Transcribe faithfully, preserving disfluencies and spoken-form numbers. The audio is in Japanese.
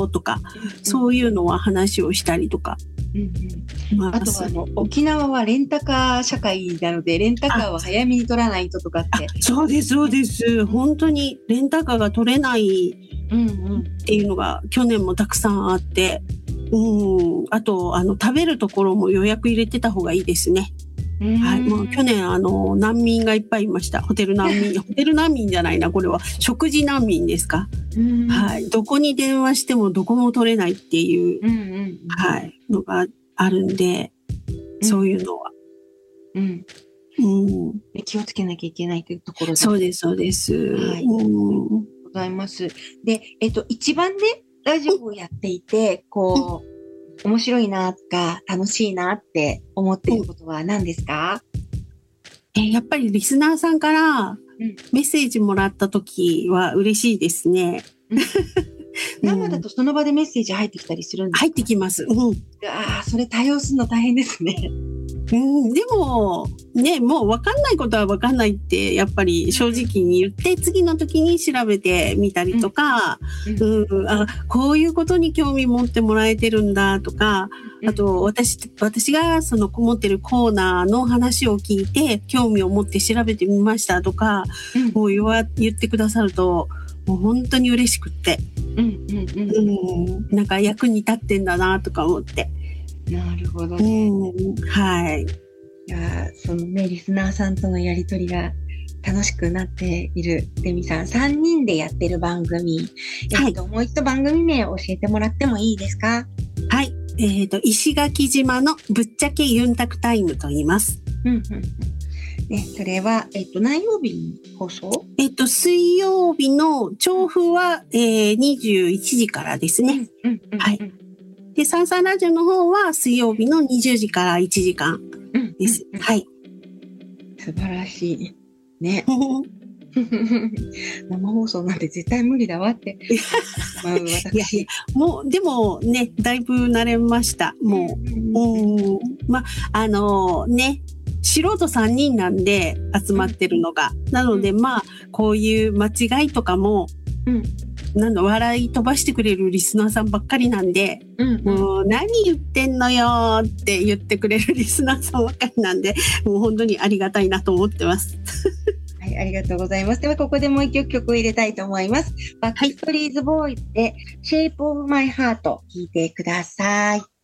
よとか、うんうん、そういうのは話をしたりとか、 うんうん、あとはあの沖縄はレンタカー社会なのでレンタカーは早めに取らないととかってそうですそうです、うん、本当にレンタカーが取れないっていうのが去年もたくさんあって、うん、あとあの食べるところも予約入れてた方がいいですね。はい、もう去年あの難民がいっぱいいました。ホテル難民ホテル難民じゃないな、これは食事難民ですか。はい、どこに電話してもどこも取れないっていう、うんうんうん、はい、のがあるんで、そういうのは、うんうん、気をつけなきゃいけないというところだ。 そうですそうです。はい、うん、 ありがとうございます。で、えっと一番ねラジオをやっていてこう、うん面白いなとか楽しいなって思っていることは何ですか？ えー、やっぱりリスナーさんからメッセージもらったときは嬉しいですね。 うん、生だとその場でメッセージ入ってきたりするんですか？ 入ってきます。うん、 ああ、それ対応するの大変ですね。 うん、でもね、もう分かんないことは分かんないってやっぱり正直に言って次の時に調べてみたりとか、うんうん、あこういうことに興味持ってもらえてるんだとか、あと私私がその持ってるコーナーの話を聞いて興味を持って調べてみましたとか、うん、もう言わ言ってくださるともう本当に嬉しくって、うんうんうんうん、なんか役に立ってんだなとか思って。 なるほどね。 うん、はい。いや、そのね、リスナーさんとのやりとりが楽しくなっているレミさん、さんにんでやってる番組、えっと、はい、もう一度番組名を教えてもらってもいいですか？ はい。えっと、石垣島のぶっちゃけユンタクタイムと言います。うんうんね、それは、えっと、何曜日に放送？ えっと、水曜日の調布は、えー、にじゅういちじからですね。うんうんうんうん、はい。で、サンサンラジオの方は水曜日のにじゅうじからいちじかんです。うんうんうん、はい。 素晴らしい。ね。生放送なんて絶対無理だわって。まあ、私いやいやもう、でもね、だいぶ慣れました。もう。うん。まあ、あのー、ね。素人さんにんなんで集まってるのが。うん、なので、まあ、こういう間違いとかも、うんなんだ笑い飛ばしてくれるリスナーさんばっかりなんで、うんうん、もう何言ってんのよって言ってくれるリスナーさんばっかりなんで、もう本当にありがたいなと思ってます。 はい、ありがとうございます。ではここでもう一曲曲を入れたいと思います。バックストリーズボーイズで Shape of My Heart 聴いてください。